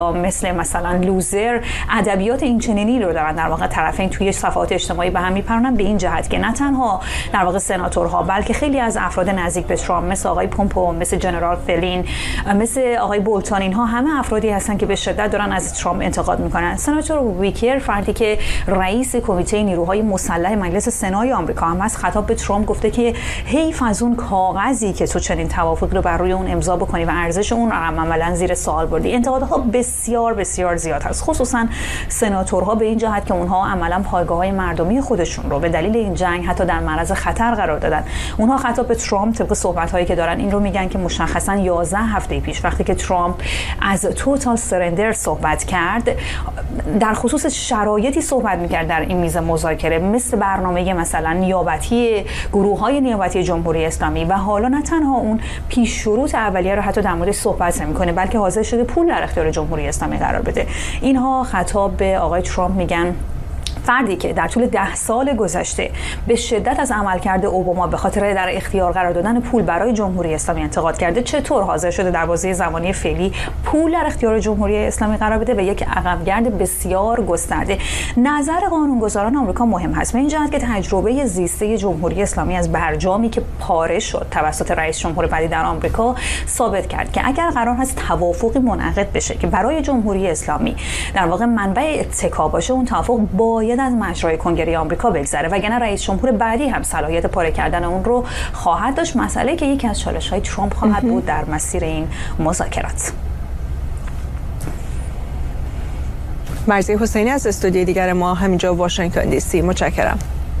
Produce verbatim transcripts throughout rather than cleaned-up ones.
مثل مثلا لوزر ادبیات این چنینی رو دارن در واقع طرفین توی صفحات اجتماعی به هم میپرونن، به این جهت که نه تنها در واقع سناتورها بلکه خیلی از افراد نزدیک به ترامپ مثل آقای پومپو، مثل جنرال فلین، مثل آقای بولتون، اینها همه افرادی هستن که به شدت دارن از ترامپ انتقاد میکنن. سناتور ویکر، فردی که رئیس کمیته نیروهای مسلح مجلس سنای آمریکا هم هست، خطاب به ترامپ گفته که حیف از اون کاغذی که تو چنین توافقی رو بر روی اون امضا بکنی و ارزش اون رو عملاً زیر سوال بردی. انتقادها بسیار بسیار زیاد هست، خصوصا سناتورها به این جهت که اونها عملاً پایگاه‌های مردمی خودشون رو به دلیل این جنگ حتی در معرض خطر قرار دادن. اونها خطاب به ترامپ طبق صحبت‌هایی که دارن این رو میگن که مشخصاً یازده هفته پیش وقتی که ترامپ از توتال سرندر صحبت کرد، در خصوص شرایطی صحبت می‌کرد در این میز مذاکره مثل برنامه مثلا نیابتی گروه‌های نیابتی جمهوری اسلامی و حالا نه تنها اون پیش شروط اولیه رو حتی در موردش صحبت نمی‌کنه بلکه حاضر شده پول در اختیار جمهوری اسلامی قرار بده. اینها خطاب به آقای ترامپ میگن فردی که در طول ده سال گذشته به شدت از عملکرد اوباما به خاطر در اختیار قرار دادن پول برای جمهوری اسلامی انتقاد کرده، چطور حاضر شده در بازه زمانی فعلی پول در اختیار جمهوری اسلامی قرار بده و یک عقبگرد بسیار گسترده. نظر قانونگذاران آمریکا مهم هست، به این جهت که تجربه زیسته جمهوری اسلامی از برجامی که پاره شد توسط رئیس جمهور بعدی در آمریکا ثابت کرد که اگر قرار هست توافقی منعقد بشه که برای جمهوری اسلامی در واقع منبع اتکا باشه، اون توافق باید از مجرای کنگره آمریکا بگذره، وگرنه رئیس جمهور بعدی هم صلاحیت پاره کردن اون رو خواهد داشت. مسئله که یکی از چالش‌های ترامپ خواهد بود در مسیر این مذاکرات. مرضیه حسینی از استودیوی دیگر ما همینجا واشنگتن دی سی، متشکرم.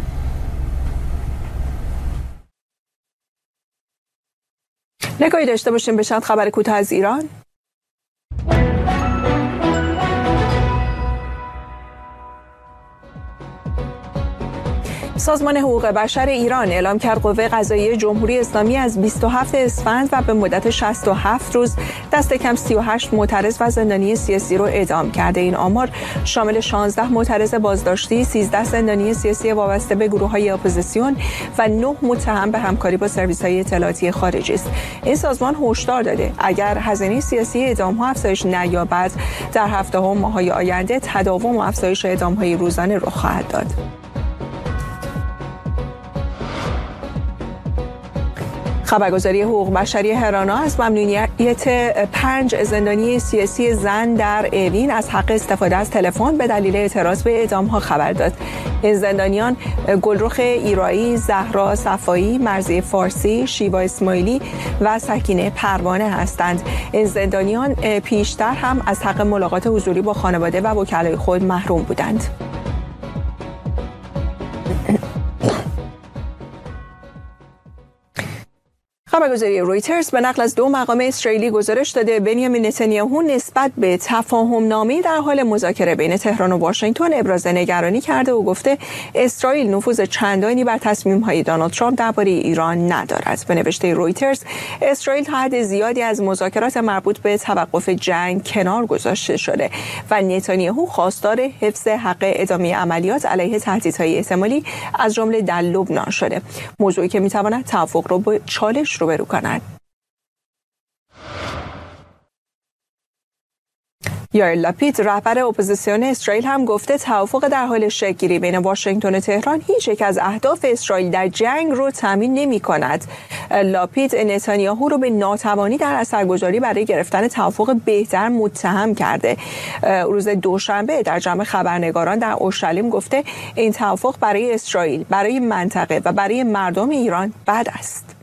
نگاهی داشته باشیم به چند خبر کوتاه از ایران. سازمان حقوق بشر ایران اعلام کرد قوه قضاییه جمهوری اسلامی از بیست و هفتم اسفند و به مدت شصت و هفت روز دست کم سی و هشت معترض و زندانی سیاسی رو اعدام کرده. این آمار شامل شانزده معترض بازداشتی، سیزده زندانی سیاسی وابسته به گروه‌های اپوزیسیون و نه متهم به همکاری با سرویس‌های اطلاعاتی خارجی است. این سازمان هشدار داده اگر هزینه سیاسی اعدام‌ها افزایش نیابد، در هفته‌ها و ماه‌های آینده تداوم و افزایش اعدام‌های روزانه رخ خواهد داد. خبرگزاری حقوق بشری هرانا از ممنوعیت پنج زندانی سیاسی زن در اوین از حق استفاده از تلفن به دلیل اعتراض به اعدام‌ها خبر داد. این زندانیان گلرخ ایرایی، زهرا صفایی، مرضیه فارسی، شیوا اسماعیلی و سکینه پروانه هستند. این زندانیان پیشتر هم از حق ملاقات حضوری با خانواده و وکلای خود محروم بودند. خبرگزاری رویترز به نقل از دو مقام اسرائیلی گزارش داده بنیامین نتانیاهو نسبت به تفاهم نامه‌ای در حال مذاکره بین تهران و واشنگتن ابراز نگرانی کرده و گفته اسرائیل نفوذ چندانی بر تصمیم‌های دونالد ترامپ درباره ایران ندارد. به نوشته رویترز، اسرائیل تا حد زیادی از مذاکرات مربوط به توقف جنگ کنار گذاشته شده و نتانیاهو خواستار حفظ حق ادامه عملیات علیه تهدیدهای احتمالی از جمله در لبنان شده، موضوعی که می‌تواند توافق را به چالش روبرو کند. یائیر لپید رهبر اپوزیسیون اسرائیل هم گفته توافق در حال شکل گیری بین واشنگتن و تهران هیچ یک از اهداف اسرائیل در جنگ رو تامین نمی‌کند. لپید نتانیاهو رو به ناتوانی در اثرگذاری برای گرفتن توافق بهتر متهم کرده. روز دوشنبه در جمع خبرنگاران در اورشلیم گفته این توافق برای اسرائیل، برای منطقه و برای مردم ایران بد است.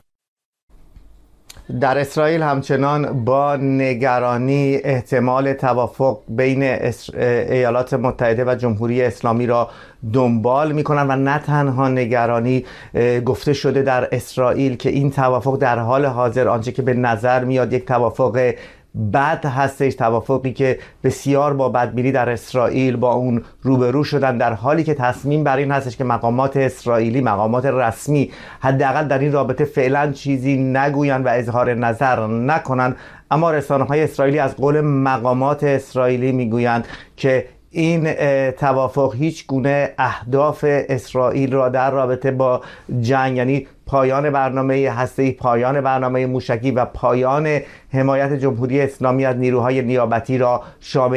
در اسرائیل همچنان با نگرانی احتمال توافق بین ایالات متحده و جمهوری اسلامی را دنبال می‌کنند و نه تنها نگرانی، گفته شده در اسرائیل که این توافق در حال حاضر آنچه که به نظر میاد یک توافق بد هستش، توافقی که بسیار با بدبینی در اسرائیل با اون روبرو شدن، در حالی که تصمیم بر این هستش که مقامات اسرائیلی، مقامات رسمی حداقل در این رابطه فعلا چیزی نگویند و اظهار نظر نکنند. اما رسانه‌های اسرائیلی از قول مقامات اسرائیلی میگویند که این توافق هیچ گونه اهداف اسرائیل را در رابطه با جنگ، یعنی پایان برنامه هسته‌ای، پایان برنامه موشکی و پایان حمایت جمهوری اسلامی از نیروهای نیابتی را شامل